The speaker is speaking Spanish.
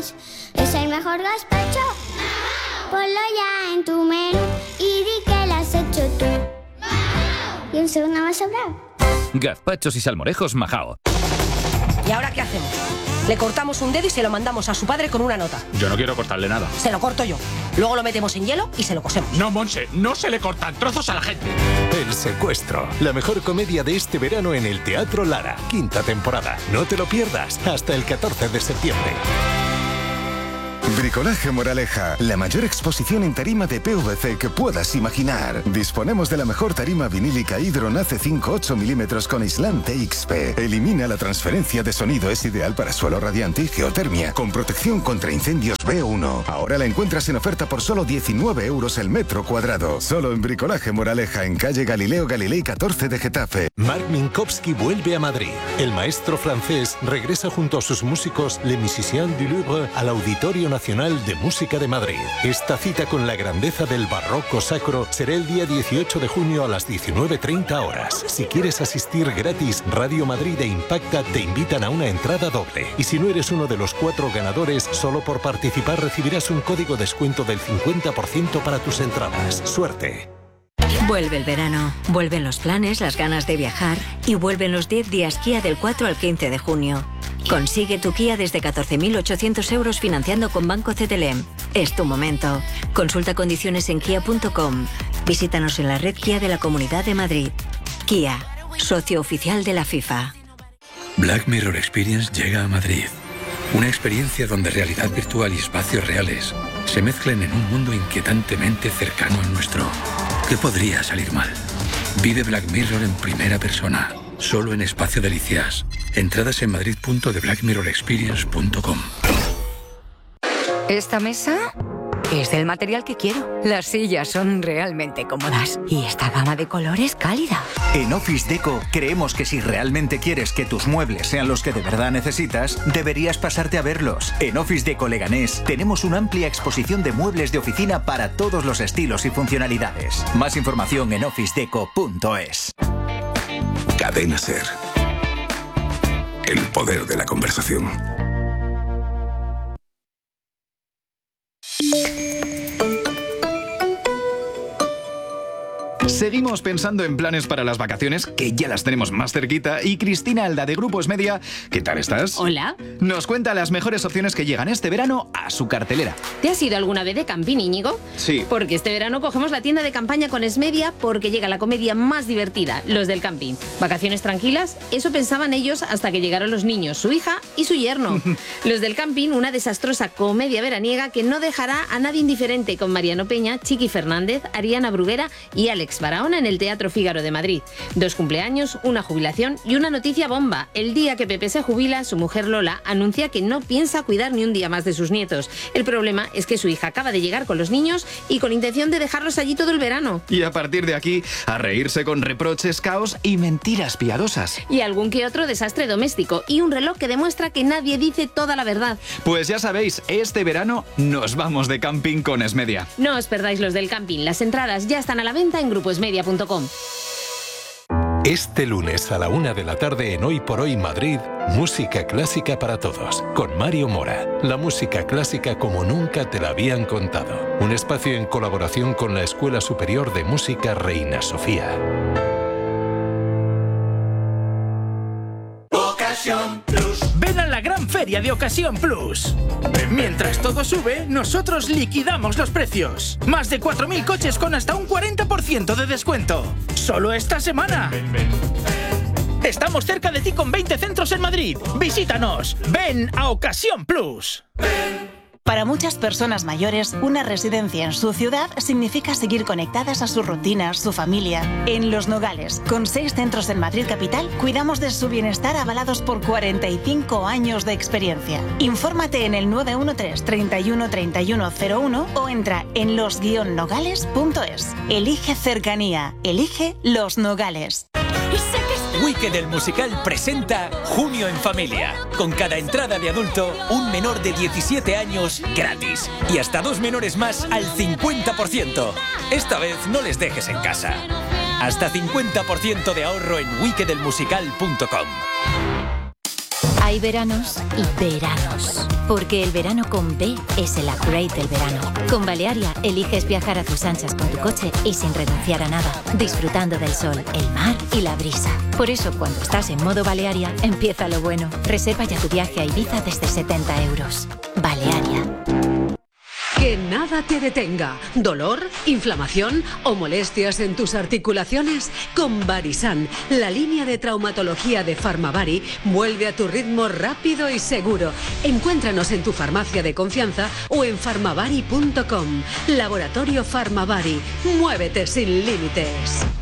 ¿Es el mejor gazpacho? Ponlo ya en tu menú y di que lo has hecho tú. Y un segundo más sobrado. Gazpachos y salmorejos Majao. ¿Y ahora qué hacemos? Le cortamos un dedo y se lo mandamos a su padre con una nota. Yo no quiero cortarle nada. Se lo corto yo. Luego lo metemos en hielo y se lo cosemos. No, Monse, no se le cortan trozos a la gente. El Secuestro, la mejor comedia de este verano en el Teatro Lara. 5ª temporada. No te lo pierdas, hasta el 14 de septiembre. Bricolaje Moraleja, la mayor exposición en tarima de PVC que puedas imaginar. Disponemos de la mejor tarima vinílica Hydron AC5 8 mm con aislante XP. Elimina la transferencia de sonido, es ideal para suelo radiante y geotermia, con protección contra incendios B1. Ahora la encuentras en oferta por solo 19 euros el metro cuadrado. Solo en Bricolaje Moraleja, en calle Galileo Galilei 14 de Getafe. Marc Minkowski vuelve a Madrid. El maestro francés regresa junto a sus músicos Les Musiciens du Louvre al Auditorio Nacional de Música de Madrid. Esta cita con la grandeza del barroco sacro será el día 18 de junio a las 19:30 horas. Si quieres asistir gratis, Radio Madrid e Impacta te invitan a una entrada doble. Y si no eres uno de los 4 ganadores, solo por participar recibirás un código descuento del 50% para tus entradas. ¡Suerte! Vuelve el verano, vuelven los planes, las ganas de viajar y vuelven los 10 días Kia del 4 al 15 de junio. Consigue tu Kia desde 14.800 euros financiando con Banco CTLM. Es tu momento. Consulta condiciones en kia.com. Visítanos en la red Kia de la Comunidad de Madrid. Kia, socio oficial de la FIFA. Black Mirror Experience llega a Madrid. Una experiencia donde realidad virtual y espacios reales se mezclan en un mundo inquietantemente cercano al nuestro. ¿Qué podría salir mal? Vive Black Mirror en primera persona, solo en Espacio Delicias. Entradas en madrid.theblackmirrorexperience.com. Esta mesa es del material que quiero. Las sillas son realmente cómodas y esta gama de colores cálida. En Office Deco creemos que si realmente quieres que tus muebles sean los que de verdad necesitas, deberías pasarte a verlos. En Office Deco Leganés tenemos una amplia exposición de muebles de oficina para todos los estilos y funcionalidades. Más información en officedeco.es. Cadena SER. El poder de la conversación. Seguimos pensando en planes para las vacaciones, que ya las tenemos más cerquita, y Cristina Alda de Grupo Esmedia, ¿qué tal estás? Hola. Nos cuenta las mejores opciones que llegan este verano a su cartelera. ¿Te has ido alguna vez de camping, Íñigo? Sí. Porque este verano cogemos la tienda de campaña con Esmedia porque llega la comedia más divertida, los del camping. Vacaciones tranquilas, eso pensaban ellos hasta que llegaron los niños, su hija y su yerno. Los del camping, una desastrosa comedia veraniega que no dejará a nadie indiferente, con Mariano Peña, Chiqui Fernández, Ariana Bruguera y Alex Barahona en el Teatro Fígaro de Madrid. 2 cumpleaños, una jubilación y una noticia bomba. El día que Pepe se jubila, su mujer Lola anuncia que no piensa cuidar ni un día más de sus nietos. El problema es que su hija acaba de llegar con los niños y con intención de dejarlos allí todo el verano. Y a partir de aquí, a reírse con reproches, caos y mentiras piadosas. Y algún que otro desastre doméstico y un reloj que demuestra que nadie dice toda la verdad. Pues ya sabéis, este verano nos vamos de camping con Esmedia. No os perdáis los del camping. Las entradas ya están a la venta en grupoesmedia.com. Este lunes a la 1 de la tarde en Hoy por Hoy Madrid, música clásica para todos, con Mario Mora. La música clásica como nunca te la habían contado. Un espacio en colaboración con la Escuela Superior de Música Reina Sofía. Ocasión Plus. Ven a la gran feria de Ocasión Plus. Mientras todo sube, nosotros liquidamos los precios. Más de 4.000 coches con hasta un 40% de descuento. Solo esta semana. Estamos cerca de ti con 20 centros en Madrid. Visítanos. Ven a Ocasión Plus. Para muchas personas mayores, una residencia en su ciudad significa seguir conectadas a sus rutinas, su familia. En Los Nogales, con 6 centros en Madrid capital, cuidamos de su bienestar avalados por 45 años de experiencia. Infórmate en el 913 31 31 01 o entra en los-nogales.es. Elige cercanía. Elige Los Nogales. Wicked el musical presenta Junio en Familia. Con cada entrada de adulto, un menor de 17 años gratis. Y hasta 2 menores más al 50%. Esta vez no les dejes en casa. Hasta 50% de ahorro en wickedelmusical.com. Hay veranos y veranos. Porque el verano con B es el upgrade del verano. Con Balearia eliges viajar a tus anchas con tu coche y sin renunciar a nada. Disfrutando del sol, el mar y la brisa. Por eso, cuando estás en modo Balearia, empieza lo bueno. Reserva ya tu viaje a Ibiza desde 70 euros. Balearia. Que nada te detenga. ¿Dolor, inflamación o molestias en tus articulaciones? Con Barisan, la línea de traumatología de Farmavari, vuelve a tu ritmo rápido y seguro. Encuéntranos en tu farmacia de confianza o en farmavari.com. Laboratorio Farmavari. Muévete sin límites.